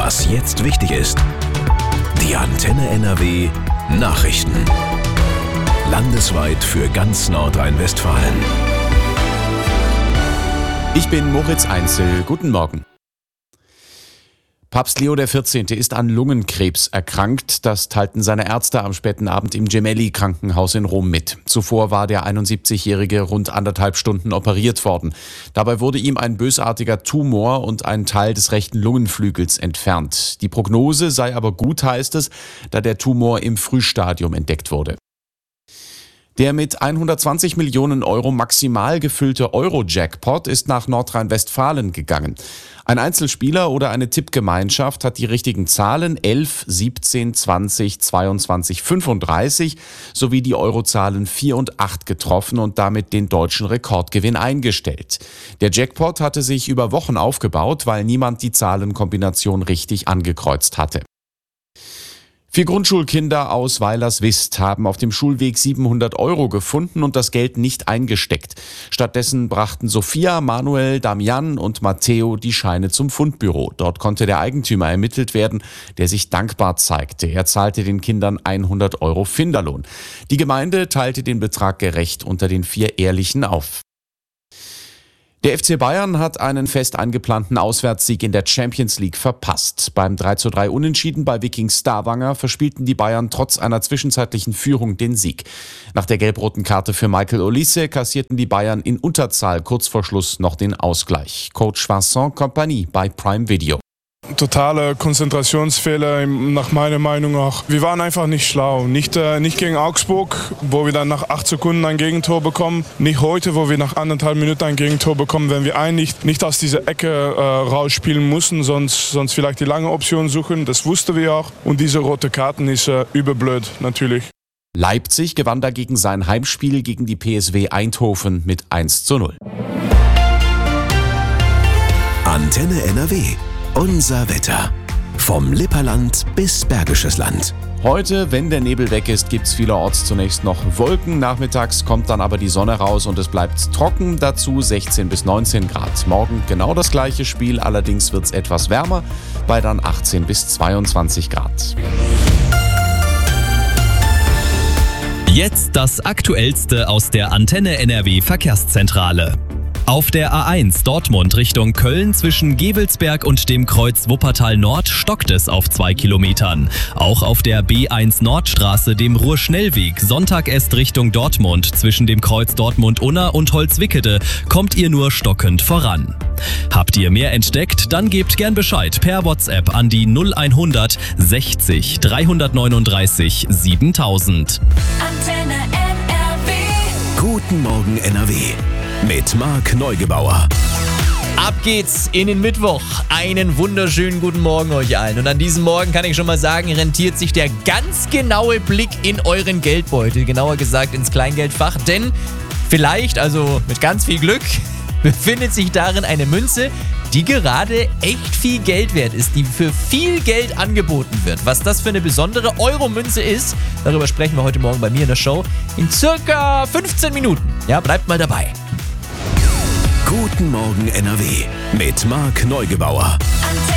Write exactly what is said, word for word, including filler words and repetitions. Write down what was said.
Was jetzt wichtig ist. Die Antenne N R W Nachrichten. Landesweit für ganz Nordrhein-Westfalen. Ich bin Moritz Einzel. Guten Morgen. Papst Leo der vierzehnte ist an Lungenkrebs erkrankt. Das teilten seine Ärzte am späten Abend im Gemelli-Krankenhaus in Rom mit. Zuvor war der einundsiebzigjährige rund anderthalb Stunden operiert worden. Dabei wurde ihm ein bösartiger Tumor und ein Teil des rechten Lungenflügels entfernt. Die Prognose sei aber gut, heißt es, da der Tumor im Frühstadium entdeckt wurde. Der mit hundertzwanzig Millionen Euro maximal gefüllte Euro-Jackpot ist nach Nordrhein-Westfalen gegangen. Ein Einzelspieler oder eine Tippgemeinschaft hat die richtigen Zahlen elf, siebzehn, zwanzig, zweiundzwanzig, fünfunddreißig sowie die Eurozahlen vier und acht getroffen und damit den deutschen Rekordgewinn eingestellt. Der Jackpot hatte sich über Wochen aufgebaut, weil niemand die Zahlenkombination richtig angekreuzt hatte. Vier Grundschulkinder aus Weilerswist haben auf dem Schulweg siebenhundert Euro gefunden und das Geld nicht eingesteckt. Stattdessen brachten Sophia, Manuel, Damian und Matteo die Scheine zum Fundbüro. Dort konnte der Eigentümer ermittelt werden, der sich dankbar zeigte. Er zahlte den Kindern hundert Euro Finderlohn. Die Gemeinde teilte den Betrag gerecht unter den vier Ehrlichen auf. Der F C Bayern hat einen fest eingeplanten Auswärtssieg in der Champions League verpasst. Beim drei zu drei Unentschieden bei Viking Stavanger verspielten die Bayern trotz einer zwischenzeitlichen Führung den Sieg. Nach der gelb-roten Karte für Michael Olise kassierten die Bayern in Unterzahl kurz vor Schluss noch den Ausgleich. Coach Vincent Kompany bei Prime Video. Totale Konzentrationsfehler, nach meiner Meinung auch. Wir waren einfach nicht schlau. Nicht, äh, nicht gegen Augsburg, wo wir dann nach acht Sekunden ein Gegentor bekommen. Nicht heute, wo wir nach anderthalb Minuten ein Gegentor bekommen, wenn wir eigentlich nicht aus dieser Ecke äh, rausspielen mussten, sonst, sonst vielleicht die lange Option suchen. Das wussten wir auch. Und diese rote Karten ist äh, überblöd, natürlich. Leipzig gewann dagegen sein Heimspiel gegen die P S V Eindhoven mit eins zu null. Antenne N R W. Unser Wetter. Vom Lipperland bis Bergisches Land. Heute, wenn der Nebel weg ist, gibt's vielerorts zunächst noch Wolken. Nachmittags kommt dann aber die Sonne raus und es bleibt trocken. Dazu sechzehn bis neunzehn Grad. Morgen genau das gleiche Spiel, allerdings wird's etwas wärmer, bei dann achtzehn bis zweiundzwanzig Grad. Jetzt das Aktuellste aus der Antenne N R W Verkehrszentrale. Auf der A eins Dortmund Richtung Köln zwischen Gevelsberg und dem Kreuz Wuppertal Nord stockt es auf zwei Kilometern. Auch auf der B eins Nordstraße, dem Ruhrschnellweg, Sonntag Est Richtung Dortmund zwischen dem Kreuz Dortmund-Unna und Holzwickede kommt ihr nur stockend voran. Habt ihr mehr entdeckt? Dann gebt gern Bescheid per WhatsApp an die null hundert sechzig dreihundertneununddreißig siebentausend. Antenne N R W. Guten Morgen N R W. Mit Marc Neugebauer. Ab geht's in den Mittwoch. Einen wunderschönen guten Morgen euch allen. Und an diesem Morgen kann ich schon mal sagen, rentiert sich der ganz genaue Blick in euren Geldbeutel. Genauer gesagt ins Kleingeldfach. Denn vielleicht, also mit ganz viel Glück, befindet sich darin eine Münze, die gerade echt viel Geld wert ist, die für viel Geld angeboten wird. Was das für eine besondere Euro-Münze ist, darüber sprechen wir heute Morgen bei mir in der Show in circa fünfzehn Minuten. Ja, bleibt mal dabei. Guten Morgen N R W mit Marc Neugebauer. Antenne